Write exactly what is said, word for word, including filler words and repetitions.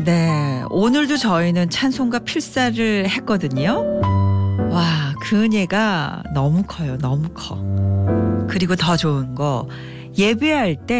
네, 오늘도 저희는 찬송가 필사를 했거든요. 와, 그 은혜가 너무 커요. 너무 커. 그리고 더 좋은 거 예배할 때